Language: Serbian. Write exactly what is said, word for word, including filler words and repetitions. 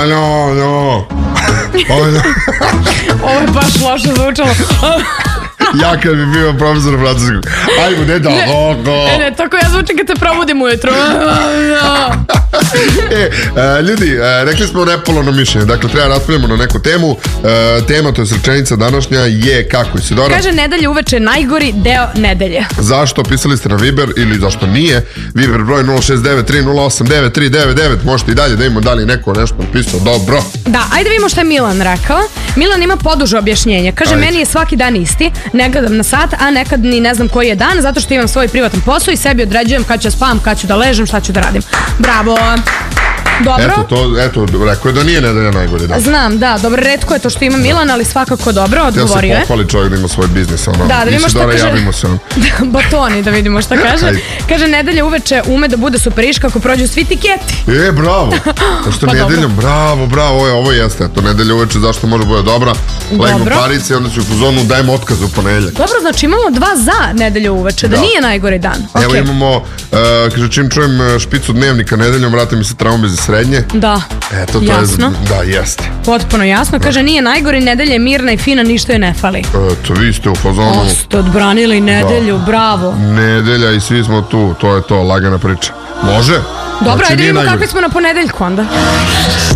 no, no. Ovo je baš loše zvučalo. Ja kad bi bio profesor francuskog. Ajmo, ne da. Ne, ne, tako ja zvučim kad te probudim ujutro. E, a, ljudi, a, rekli smo nepolovno mišljenje. Dakle, treba raspravljamo na neku temu. A, tema, to je rečenica današnja je kako, Isidora? Kaže, nedelje uveče najgori deo nedelje. Zašto? Pisali ste na Viber ili zašto nije? Viber broj nula šest devet tri nula osam devet tri devet devet. Možete i dalje da imamo da li neko nešto napisao. Dobro. Da, ajde vidimo šta je Milan rekao. Milan ima poduže objašnjenje. Kaže, ajde. Meni je svaki dan isti. Ne gledam na sat, a nekad ni ne znam koji je dan, zato što imam svoj privatan posao i sebi određujem kad ću spavam, kad ću da ležem, šta ću da radim. Bravo! Dobro. Eto, to, eto, rekao je da nije nedelja najgori dan. Znam, da, dobro, retko je to što ima Milan, ali svakako dobro, odgovorio je. Ja se pohvali čovjek da ima svoj biznis, ono. Da, da vidimo šta kaže. Javimo se on. Batoni, da vidimo šta kaže. Kaže, nedelja uveče ume da bude superiš kako prođu svi tiketi. E, bravo. Zašto pa nedeljom, bravo, bravo, ovo, je, ovo jeste, eto, nedelja uveče, zašto može bude dobra? Legnu parice, onda ću u zonu dajemo otkaz u ponedjeljak. Dobro, znači imamo dva za nedelju uveče, da, da nije najgori dan. Okay. Evo imamo, uh, kaže, čim čujem špicu dnevnika nedeljom, vrate mi se traume za srednje. Da, eto, to jasno. Je, da, jeste. Potpuno jasno. Kaže, nije najgori, nedelja je mirna i fina, ništa joj ne fali. Eto, vi ste u fazonu. O, ste odbranili nedelju, da. Bravo. Nedelja i svi smo tu, to je to, lagana priča. Može? Dobro, znači, ajde vidimo kakvi smo na ponedeljku onda.